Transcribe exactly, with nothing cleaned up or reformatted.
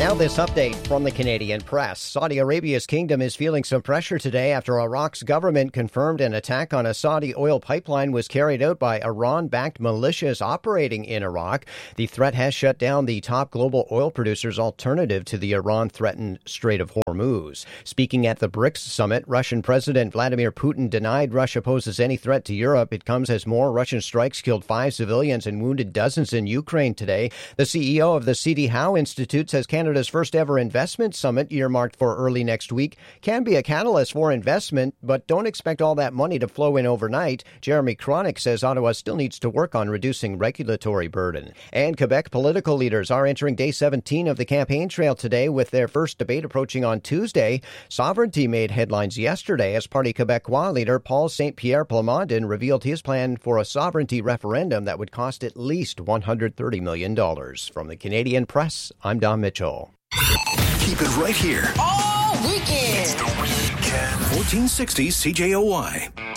Now this update from the Canadian press. Saudi Arabia's kingdom is feeling some pressure today after Iraq's government confirmed an attack on a Saudi oil pipeline was carried out by Iran-backed militias operating in Iraq. The threat has shut down the top global oil producer's alternative to the Iran-threatened Strait of Hormuz. Speaking at the BRICS summit, Russian President Vladimir Putin denied Russia poses any threat to Europe. It comes as more Russian strikes killed five civilians and wounded dozens in Ukraine today. The C E O of the C D Howe Institute says Canada Canada's first ever investment summit, earmarked for early next week, can be a catalyst for investment, but don't expect all that money to flow in overnight. Jeremy Cronick says Ottawa still needs to work on reducing regulatory burden. And Quebec political leaders are entering day seventeen of the campaign trail today, with their first debate approaching on Tuesday. Sovereignty made headlines yesterday as Parti Québécois leader Paul Saint-Pierre Plamondon revealed his plan for a sovereignty referendum that would cost at least one hundred thirty million dollars. From the Canadian Press, I'm Don Mitchell. Keep it right here. All weekend. It's the weekend. fourteen sixty C J O Y.